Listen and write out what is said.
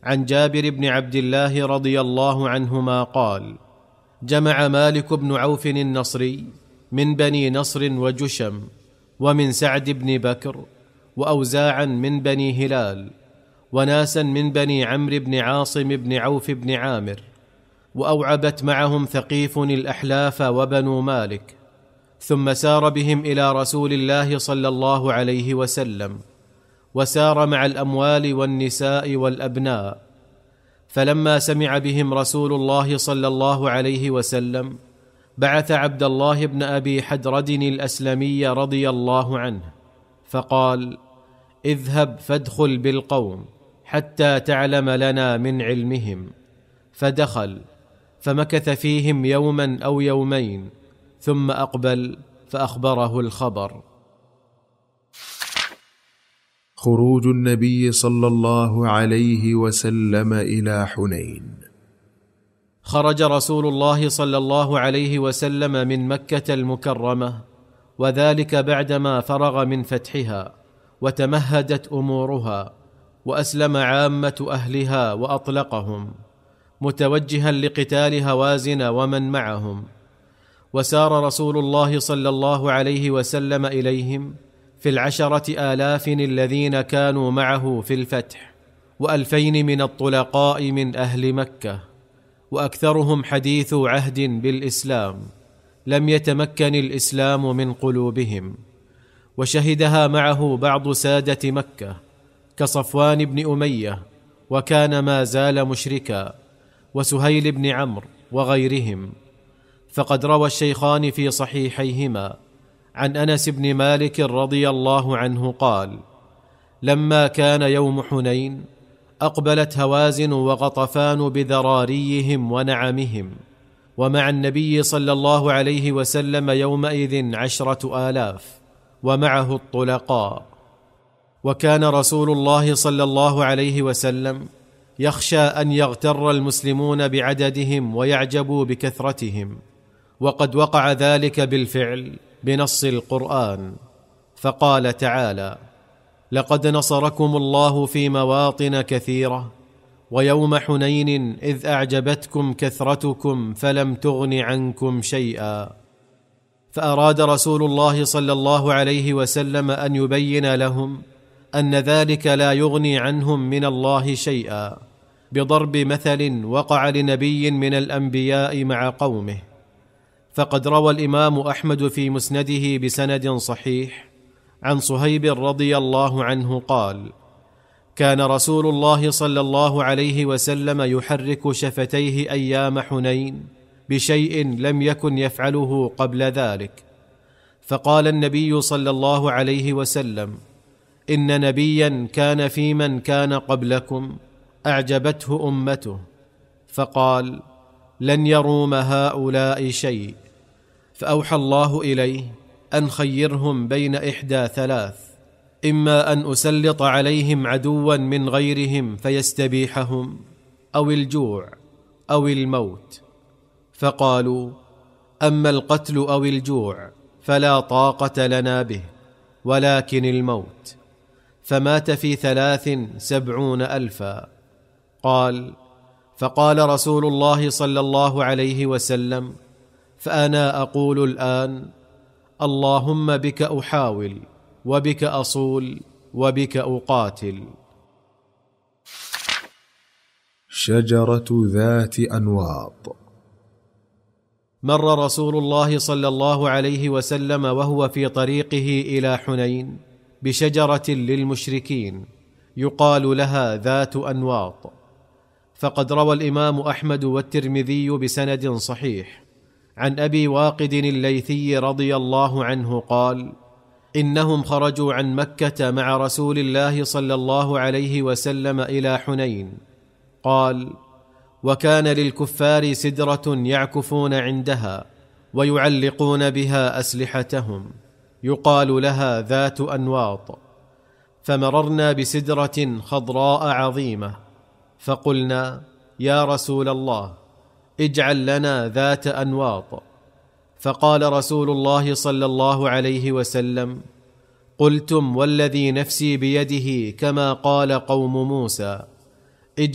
عن جابر بن عبد الله رضي الله عنهما قال: جمع مالك بن عوف النصري من بني نصر وجشم ومن سعد بن بكر وأوزاعا من بني هلال وناسا من بني عمرو بن عاصم بن عوف بن عامر، وأوعبت معهم ثقيف الأحلاف وبنو مالك، ثم سار بهم إلى رسول الله صلى الله عليه وسلم، وسار مع الأموال والنساء والأبناء. فلما سمع بهم رسول الله صلى الله عليه وسلم بعث عبد الله بن أبي حدرد الأسلمي رضي الله عنه فقال: اذهب فادخل بالقوم حتى تعلم لنا من علمهم. فدخل فمكث فيهم يوما أو يومين، ثم أقبل فأخبره الخبر. خروج النبي صلى الله عليه وسلم إلى حنين. خرج رسول الله صلى الله عليه وسلم من مكة المكرمة، وذلك بعدما فرغ من فتحها وتمهدت أمورها وأسلم عامة أهلها وأطلقهم، متوجها لقتال هوازن ومن معهم. وسار رسول الله صلى الله عليه وسلم إليهم في 10,000 الذين كانوا معه في الفتح، و2,000 من الطلقاء من أهل مكة، وأكثرهم حديث عهد بالإسلام، لم يتمكن الإسلام من قلوبهم. وشهدها معه بعض سادة مكة كصفوان بن أمية، وكان ما زال مشركا، وسهيل بن عمرو وغيرهم. فقد روى الشيخان في صحيحيهما عن أنس بن مالك رضي الله عنه قال: لما كان يوم حنين أقبلت هوازن وغطفان بذراريهم ونعمهم، ومع النبي صلى الله عليه وسلم يومئذ 10,000 ومعه الطلقاء. وكان رسول الله صلى الله عليه وسلم يخشى أن يغتر المسلمون بعددهم ويعجبوا بكثرتهم، وقد وقع ذلك بالفعل بنص القرآن، فقال تعالى: لقد نصركم الله في مواطن كثيرة ويوم حنين إذ أعجبتكم كثرتكم فلم تغن عنكم شيئا. فأراد رسول الله صلى الله عليه وسلم أن يبين لهم أن ذلك لا يغني عنهم من الله شيئا، بضرب مثل وقع لنبي من الأنبياء مع قومه. فقد روى الإمام أحمد في مسنده بسند صحيح عن صهيب رضي الله عنه قال: كان رسول الله صلى الله عليه وسلم يحرك شفتيه أيام حنين بشيء لم يكن يفعله قبل ذلك. فقال النبي صلى الله عليه وسلم: إن نبيا كان في من كان قبلكم أعجبته أمته، فقال: لن يروم هؤلاء شيء. فأوحى الله إليه أن خيرهم بين 1 3، إما أن أسلط عليهم عدوا من غيرهم فيستبيحهم، أو الجوع أو الموت. فقالوا: أما القتل أو الجوع فلا طاقة لنا به، ولكن الموت. فمات في 73,000. قال: فقال رسول الله صلى الله عليه وسلم: فأنا أقول الآن: اللهم بك أحاول، وبك أصول، وبك أقاتل. شجرة ذات أنواط. مر رسول الله صلى الله عليه وسلم وهو في طريقه إلى حنين بشجرة للمشركين يقال لها ذات أنواط. فقد روى الإمام أحمد والترمذي بسند صحيح عن أبي واقد الليثي رضي الله عنه قال: إنهم خرجوا عن مكة مع رسول الله صلى الله عليه وسلم إلى حنين. قال: وكان للكفار سدرة يعكفون عندها ويعلقون بها أسلحتهم، يقال لها ذات أنواط. فمررنا بسدرة خضراء عظيمة، فقلنا: يا رسول الله، اجعل لنا ذات أنواط. فقال رسول الله صلى الله عليه وسلم: قلتم والذي نفسي بيده كما قال قوم موسى: